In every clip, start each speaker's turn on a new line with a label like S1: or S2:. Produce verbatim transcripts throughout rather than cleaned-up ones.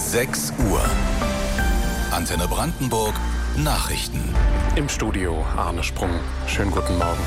S1: sechs Uhr. Antenne Brandenburg Nachrichten.
S2: Im Studio Arne Sprung. Schönen guten Morgen.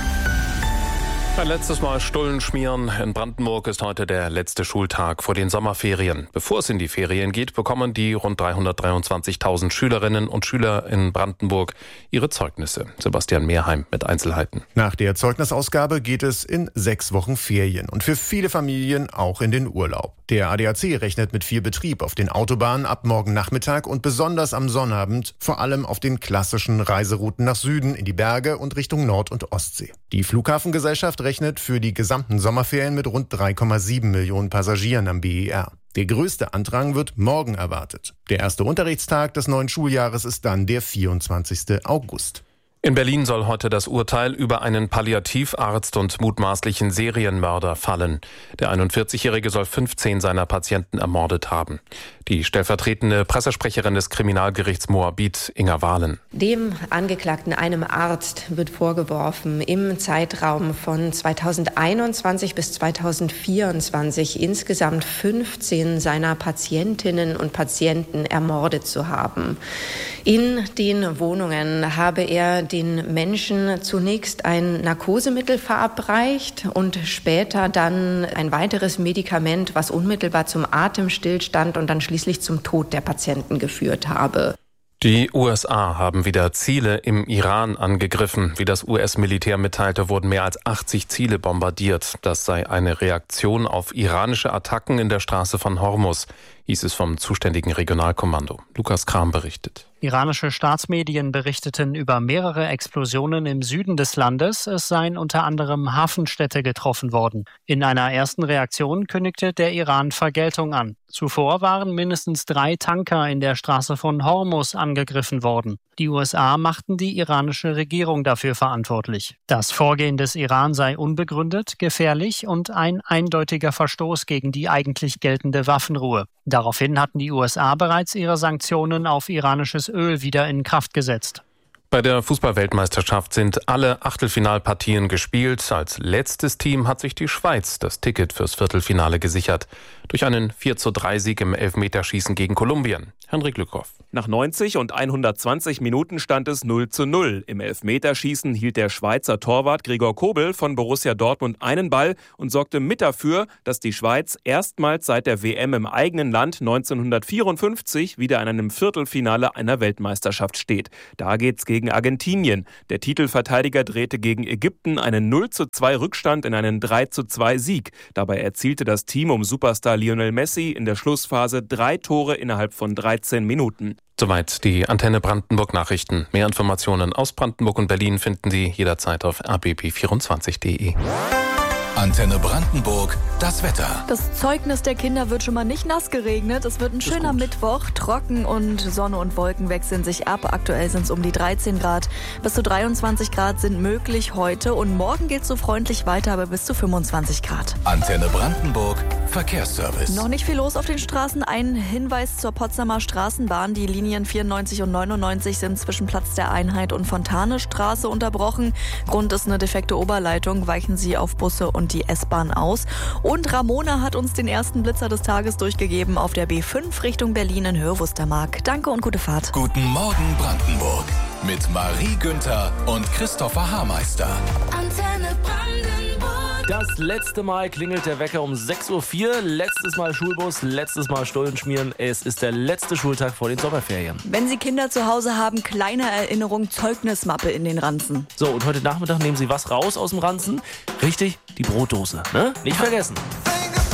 S2: Ein letztes Mal Stullen schmieren. In Brandenburg ist heute der letzte Schultag vor den Sommerferien. Bevor es in die Ferien geht, bekommen die rund dreihundertdreiundzwanzigtausend Schülerinnen und Schüler in Brandenburg ihre Zeugnisse. Sebastian Mehrheim mit Einzelheiten.
S3: Nach der Zeugnisausgabe geht es in sechs Wochen Ferien und für viele Familien auch in den Urlaub. Der A D A C rechnet mit viel Betrieb auf den Autobahnen ab morgen Nachmittag und besonders am Sonnabend, vor allem auf den klassischen Reiserouten nach Süden, in die Berge und Richtung Nord- und Ostsee. Die Flughafengesellschaft rechnet für die gesamten Sommerferien mit rund drei Komma sieben Millionen Passagieren am B E R. Der größte Andrang wird morgen erwartet. Der erste Unterrichtstag des neuen Schuljahres ist dann der vierundzwanzigsten August.
S2: In Berlin soll heute das Urteil über einen Palliativarzt und mutmaßlichen Serienmörder fallen. Der einundvierzigjährige soll fünfzehn seiner Patienten ermordet haben. Die stellvertretende Pressesprecherin des Kriminalgerichts Moabit, Inga Wahlen.
S4: Dem Angeklagten, einem Arzt, wird vorgeworfen, im Zeitraum von zweitausendeinundzwanzig bis zweitausendvierundzwanzig insgesamt fünfzehn seiner Patientinnen und Patienten ermordet zu haben. In den Wohnungen habe er den Menschen zunächst ein Narkosemittel verabreicht und später dann ein weiteres Medikament, was unmittelbar zum Atemstillstand und dann schließlich zum Tod der Patienten geführt habe.
S2: Die U S A haben wieder Ziele im Iran angegriffen. Wie das U S-Militär mitteilte, wurden mehr als achtzig Ziele bombardiert. Das sei eine Reaktion auf iranische Attacken in der Straße von Hormuz, hieß es vom zuständigen Regionalkommando. Lukas Kram berichtet.
S5: Iranische Staatsmedien berichteten über mehrere Explosionen im Süden des Landes. Es seien unter anderem Hafenstädte getroffen worden. In einer ersten Reaktion kündigte der Iran Vergeltung an. Zuvor waren mindestens drei Tanker in der Straße von Hormuz angegriffen worden. Die U S A machten die iranische Regierung dafür verantwortlich. Das Vorgehen des Iran sei unbegründet, gefährlich und ein eindeutiger Verstoß gegen die eigentlich geltende Waffenruhe. Daraufhin hatten die U S A bereits ihre Sanktionen auf iranisches Öl wieder in Kraft gesetzt.
S2: Bei der Fußball-Weltmeisterschaft sind alle Achtelfinalpartien gespielt. Als letztes Team hat sich die Schweiz das Ticket fürs Viertelfinale gesichert. Durch einen vier zu drei Sieg im Elfmeterschießen gegen Kolumbien. Henrik Lückhoff.
S6: Nach neunzig und hundertzwanzig Minuten stand es null zu null. Im Elfmeterschießen hielt der Schweizer Torwart Gregor Kobel von Borussia Dortmund einen Ball und sorgte mit dafür, dass die Schweiz erstmals seit der W M im eigenen Land neunzehnhundertvierundfünfzig wieder in einem Viertelfinale einer Weltmeisterschaft steht. Da geht's gegen Argentinien. Der Titelverteidiger drehte gegen Ägypten einen null zu zwei Rückstand in einen drei zu zwei Sieg. Dabei erzielte das Team um Superstar Lionel Messi in der Schlussphase drei Tore innerhalb von dreizehn Minuten.
S2: Soweit die Antenne Brandenburg Nachrichten. Mehr Informationen aus Brandenburg und Berlin finden Sie jederzeit auf r b b vierundzwanzig punkt d e.
S1: Antenne Brandenburg, das Wetter.
S7: Das Zeugnis der Kinder wird schon mal nicht nass geregnet. Es wird ein schöner Mittwoch. Trocken und Sonne und Wolken wechseln sich ab. Aktuell sind es um die dreizehn Grad. Bis zu dreiundzwanzig Grad sind möglich heute. Und morgen geht es so freundlich weiter, aber bis zu fünfundzwanzig Grad.
S1: Antenne Brandenburg, Verkehrsservice.
S7: Noch nicht viel los auf den Straßen. Ein Hinweis zur Potsdamer Straßenbahn. Die Linien vierundneunzig und neunundneunzig sind zwischen Platz der Einheit und Fontanestraße unterbrochen. Grund ist eine defekte Oberleitung. Weichen Sie auf Busse und die S-Bahn aus. Und Ramona hat uns den ersten Blitzer des Tages durchgegeben auf der B fünf Richtung Berlin in Höhe Wustermark. Danke und gute Fahrt.
S1: Guten Morgen Brandenburg mit Marie Günther und Christopher Haarmeister.
S8: Antenne Brandenburg.
S9: Das letzte Mal klingelt der Wecker um sechs Uhr vier. Letztes Mal Schulbus, letztes Mal Stullen schmieren. Es ist der letzte Schultag vor den Sommerferien.
S7: Wenn Sie Kinder zu Hause haben, kleine Erinnerung, Zeugnismappe in den Ranzen.
S9: So, und heute Nachmittag nehmen Sie was raus aus dem Ranzen? Richtig, die Brotdose, ne? Nicht vergessen.